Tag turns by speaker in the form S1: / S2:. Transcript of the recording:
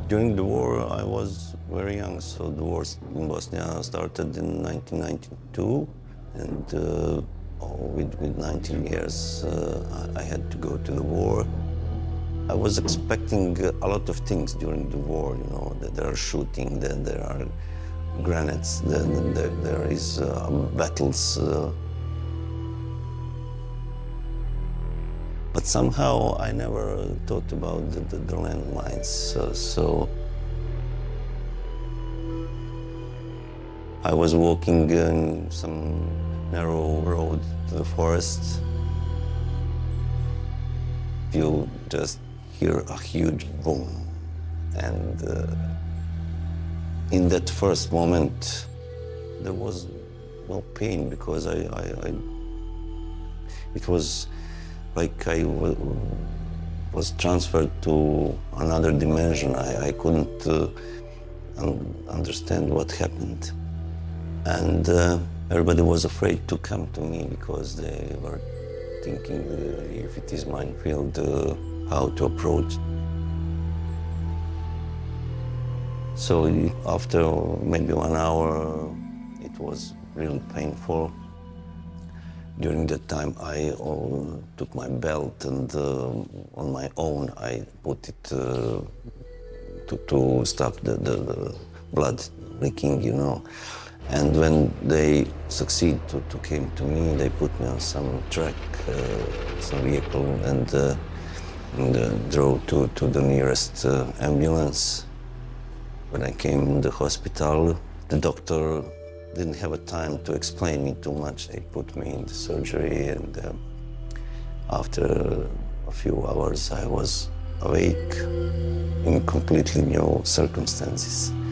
S1: During the war, I was very young, so the war in Bosnia started in 1992, and with 19 years, I had to go to the war. I was expecting a lot of things during the war, you know, that there are shooting, then there are grenades, then there is battles. But somehow I never thought about the landmines. So I was walking in some narrow road to the forest. You just hear a huge boom. And in that first moment, there was no pain because it was like I was transferred to another dimension. I couldn't understand what happened. And everybody was afraid to come to me because they were thinking if it is minefield, how to approach. So after maybe 1 hour, it was really painful. During that time, I took my belt and on my own, I put it to stop the blood leaking, you know. And when they succeed to came to me, they put me on some truck, some vehicle, and drove to the nearest ambulance. When I came in the hospital, the doctor didn't have a time to explain me too much. They put me in the surgery, and after a few hours, I was awake in completely new circumstances.